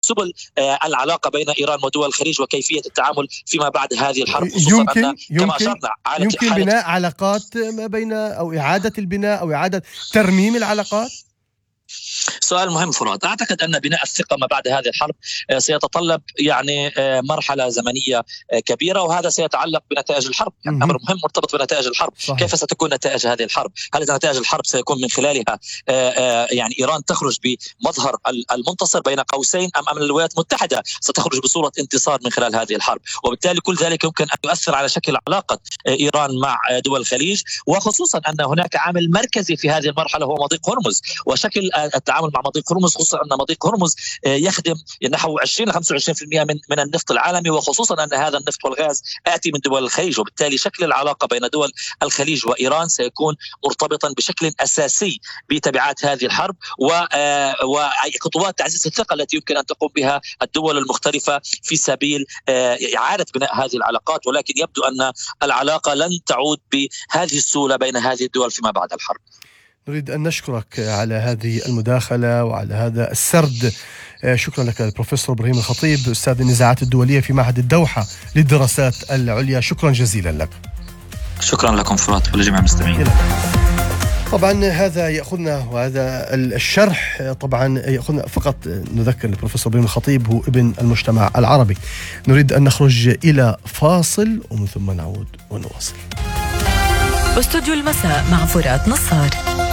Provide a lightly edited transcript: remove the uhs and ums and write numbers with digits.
سبل العلاقة بين إيران ودول الخليج وكيفية التعامل فيما بعد هذه الحرب، خصوصا أن كما أشرنا يمكن بناء علاقات ما بين، أو إعادة البناء أو إعادة ترميم العلاقات. سؤال مهم فرات. أعتقد أن بناء الثقة ما بعد هذه الحرب سيتطلب يعني مرحلة زمنية كبيرة، وهذا سيتعلق بنتائج الحرب. يعني أمر مهم مرتبط بنتائج الحرب. صحيح. كيف ستكون نتائج هذه الحرب؟ هل نتائج الحرب سيكون من خلالها يعني إيران تخرج بمظهر المنتصر بين قوسين، أم أن الولايات المتحدة ستخرج بصورة انتصار من خلال هذه الحرب؟ وبالتالي كل ذلك يمكن أن يؤثر على شكل علاقة إيران مع دول الخليج، وخصوصا أن هناك عامل مركزي في هذه المرحلة هو مضيق هرمز وشكل التعامل مع مضيق هرمز، خصوصا أن مضيق هرمز يخدم نحو 20-25% من النفط العالمي، وخصوصا أن هذا النفط والغاز آتي من دول الخليج. وبالتالي شكل العلاقة بين دول الخليج وإيران سيكون مرتبطا بشكل أساسي بتبعات هذه الحرب وخطوات تعزيز الثقة التي يمكن أن تقوم بها الدول المختلفة في سبيل إعادة بناء هذه العلاقات. ولكن يبدو أن العلاقة لن تعود بهذه السهولة بين هذه الدول فيما بعد الحرب. نريد أن نشكرك على هذه المداخلة وعلى هذا السرد. شكرا لك البروفيسور إبراهيم الخطيب، أستاذ النزاعات الدولية في معهد الدوحة للدراسات العليا. شكرا جزيلا لك. شكرا لكم فرات ولجميع المستمعين. طبعا هذا يأخذنا، وهذا الشرح طبعا يأخذنا، فقط نذكر البروفيسور إبراهيم الخطيب هو ابن المجتمع العربي. نريد أن نخرج إلى فاصل ومن ثم نعود ونواصل. استوديو المساء مع فرات نصار.